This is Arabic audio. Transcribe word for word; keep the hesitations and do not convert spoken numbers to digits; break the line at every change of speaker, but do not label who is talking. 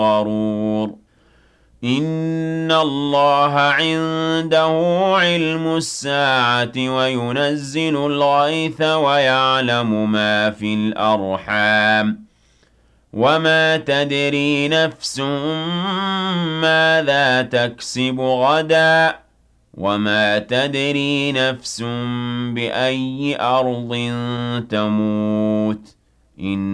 غرور إن الله عنده علم الساعة وينزل الغيث ويعلم ما في الأرحام وما تدري نفس ماذا تكسب غدا وما تدري نفس بأي أرض تموت إن